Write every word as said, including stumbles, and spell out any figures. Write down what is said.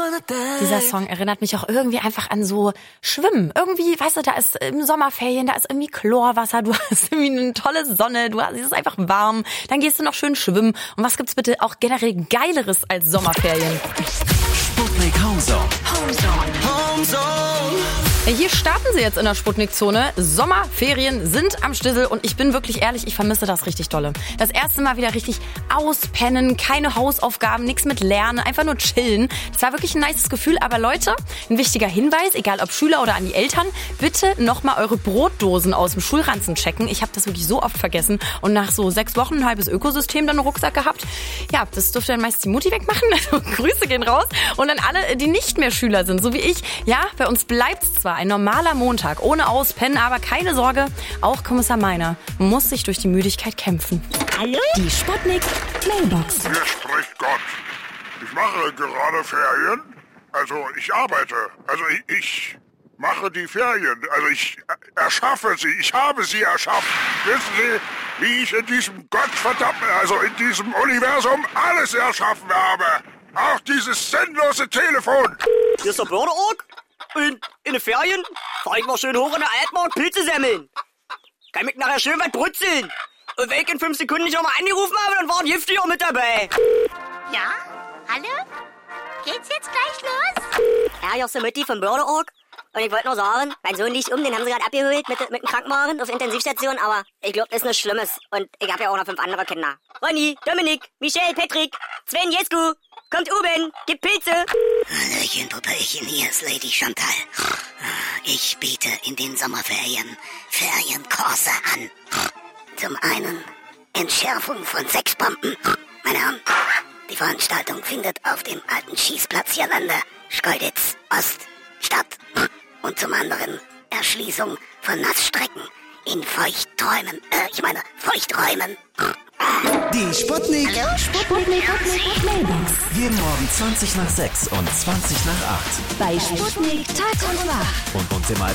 Dieser Song erinnert mich auch irgendwie einfach an so Schwimmen. Irgendwie, weißt du, da ist im Sommerferien, da ist irgendwie Chlorwasser, du hast irgendwie eine tolle Sonne, du hast, es ist einfach warm, dann gehst du noch schön schwimmen. Und was gibt's bitte auch generell Geileres als Sommerferien? Sputnik Homezone. Homezone. Homezone. Hier starten sie jetzt in der Sputnik-Zone. Sommerferien sind am Stissel und ich bin wirklich ehrlich, ich vermisse das richtig dolle. Das erste Mal wieder richtig auspennen, keine Hausaufgaben, nichts mit Lernen, einfach nur chillen. Das war wirklich ein nices Gefühl, aber Leute, ein wichtiger Hinweis, egal ob Schüler oder an die Eltern, bitte nochmal eure Brotdosen aus dem Schulranzen checken. Ich habe das wirklich so oft vergessen und nach so sechs Wochen ein halbes Ökosystem dann einen Rucksack gehabt. Ja, das dürfte dann meist die Mutti wegmachen, also Grüße gehen raus. Und an alle, die nicht mehr Schüler sind, so wie ich, ja, bei uns bleibt's zwar ein normaler Montag, ohne Auspennen, aber keine Sorge, auch Kommissar Meiner muss sich durch die Müdigkeit kämpfen. Hallo? Die Sputnik Mailbox. Hier spricht Gott. Ich mache gerade Ferien. Also ich arbeite. Also ich, ich mache die Ferien. Also ich erschaffe sie. Ich habe sie erschaffen. Wissen Sie, wie ich in diesem Gottverdammten, also in diesem Universum alles erschaffen habe? Auch dieses sinnlose Telefon. Hier ist der Börderorg. Und in den Ferien fahr ich mal schön hoch in der Altmark Pilze semmeln. Kann mich nachher schön was brutzeln. Und wenn ich in fünf Sekunden nicht nochmal angerufen habe, dann war ein Giftiger mit dabei. Ja? Hallo? Geht's jetzt gleich los? Ja, hier ist der Mutti vom Börderorg. Und ich wollte nur sagen, mein Sohn liegt um, den haben sie gerade abgeholt mit, mit dem Krankenwagen auf Intensivstation, aber ich glaube, das ist nichts Schlimmes. Und ich habe ja auch noch fünf andere Kinder. Ronny, Dominik, Michelle, Patrick, Sven, Jesko, kommt oben, gibt Pilze. Hallöchen, Puppelchen, hier ist Lady Chantal. Ich biete in den Sommerferien Ferienkurse an. Zum einen Entschärfung von Sexbomben. Meine Herren, die Veranstaltung findet auf dem alten Schießplatz hier Lande, Schkeuditz, Ost, statt. Und zum anderen Erschließung von Nassstrecken in Feuchtträumen. Äh, ich meine Feuchträumen. Die Sputnik. Hallo? Sputnik Mailbox. Jeden Morgen zwanzig nach sechs und zwanzig nach acht. Bei Sputnik Tag und Nacht. Und uns im